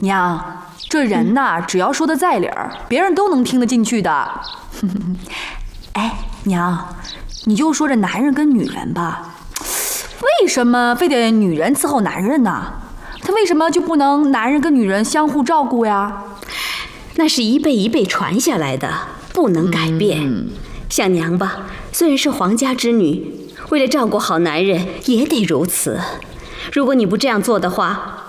娘，这人呐，只要说的在理儿，别人都能听得进去的。哎，娘，你就说这男人跟女人吧，为什么非得女人伺候男人呢？他为什么就不能男人跟女人相互照顾呀？ 那是一辈一辈传下来的，不能改变。像娘吧，虽然是皇家之女，为了照顾好男人，也得如此。如果你不这样做的话，